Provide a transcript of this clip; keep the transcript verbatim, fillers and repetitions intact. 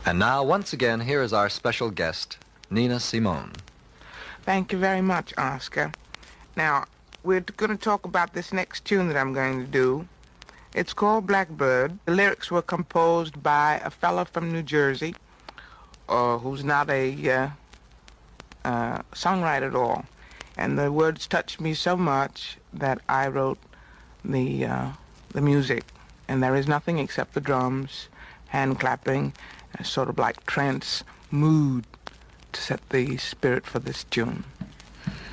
And now, once again, here is our special guest, Nina Simone. Thank you very much, Oscar. Now, we're going to talk about this next tune that I'm going to do. It's called Blackbird. The lyrics were composed by a fellow from New Jersey, uh, who's not a uh, uh, songwriter at all. And the words touched me so much that I wrote the uh, the music. And there is nothing except the drums, hand clapping, a sort of like trance mood to set the spirit for this tune.